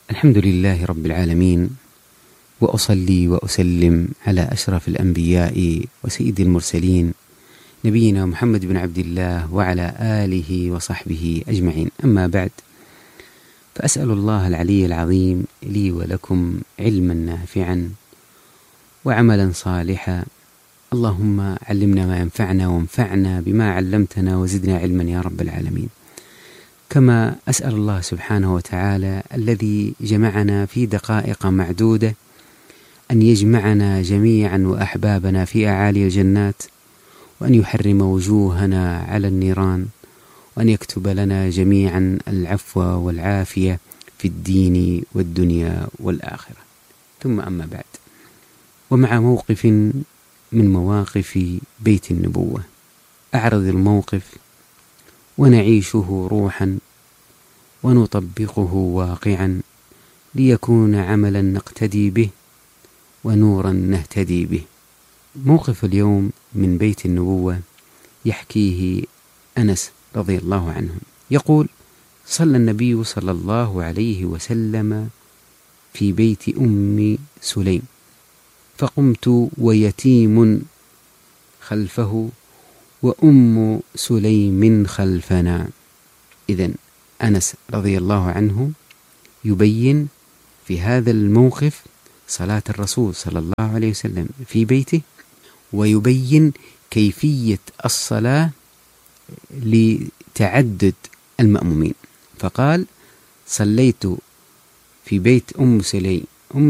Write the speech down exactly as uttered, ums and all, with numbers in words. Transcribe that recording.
الحمد لله رب العالمين، وأصلي وأسلم على أشرف الأنبياء وسيد المرسلين نبينا محمد بن عبد الله وعلى آله وصحبه أجمعين. أما بعد، فأسأل الله العلي العظيم لي ولكم علما نافعا وعملا صالحا. اللهم علمنا ما ينفعنا وانفعنا بما علمتنا وزدنا علما يا رب العالمين. كما أسأل الله سبحانه وتعالى الذي جمعنا في دقائق معدودة أن يجمعنا جميعا وأحبابنا في أعالي الجنات، وأن يحرم وجوهنا على النيران، وأن يكتب لنا جميعا العفو والعافية في الدين والدنيا والآخرة. ثم أما بعد، ومع موقف من مواقف بيت النبوة، أعرض الموقف ونعيشه روحا ونطبقه واقعا ليكون عملا نقتدي به ونورا نهتدي به. موقف اليوم من بيت النبوة يحكيه أنس رضي الله عنه، يقول: صلى النبي صلى الله عليه وسلم في بيت أم سليم، فقمت ويتيم خلفه وأم سليم خلفنا. إذن أنس رضي الله عنه يبين في هذا الموقف صلاة الرسول صلى الله عليه وسلم في بيته، ويبين كيفية الصلاة لتعدد المأمومين. فقال: صليت في بيت أم سليم